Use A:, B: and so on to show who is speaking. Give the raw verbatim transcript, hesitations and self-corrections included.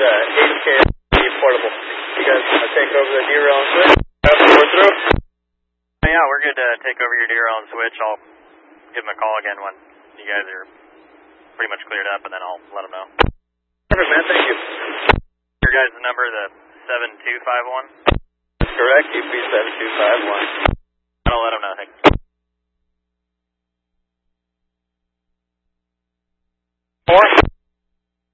A: uh, eight K portable. You guys want to take over the derail and switch? We're through?
B: Yeah, we're good to take over your derail and switch. I'll give them a call again when you guys are pretty much cleared up, and then I'll let them know.
A: Perfect, man. Thank you.
B: Your guys' number, the seven two five one?
A: That's correct. U P seven two five one.